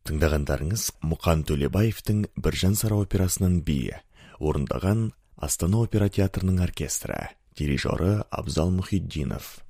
Тыңдағандарыңыз Мұқан Төлебаевтың Біржан Сара операсының биі, орындаған Астана опера театрының оркестрі, дирижері Абзал Мұхитдинов.